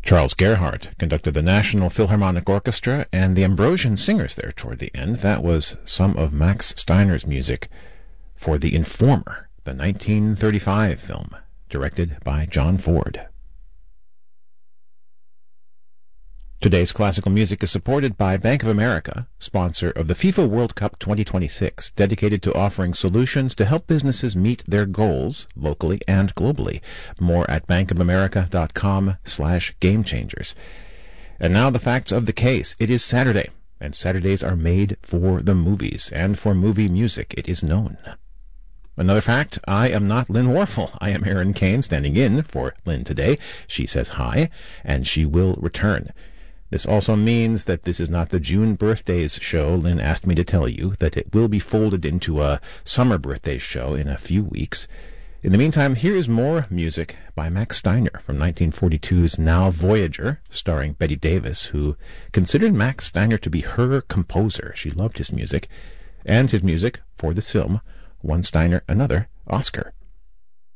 Charles Gerhardt conducted the National Philharmonic Orchestra and the Ambrosian Singers there toward the end. That was some of Max Steiner's music for The Informer, the 1935 film, directed by John Ford. Today's classical music is supported by Bank of America, sponsor of the FIFA World Cup 2026, dedicated to offering solutions to help businesses meet their goals locally and globally. More at bankofamerica.com/gamechangers. And now the facts of the case. It is Saturday, and Saturdays are made for the movies, and for movie music, it is known. Another fact, I am not Lynn Warfel. I am Aaron Kane, standing in for Lynn today. She says hi, and she will return. This also means that this is not the June birthdays show. Lynn asked me to tell you that it will be folded into a summer birthdays show in a few weeks. In the meantime, here is more music by Max Steiner from 1942's Now Voyager, starring Bette Davis, who considered Max Steiner to be her composer. She loved his music, and his music for this film won Steiner another Oscar.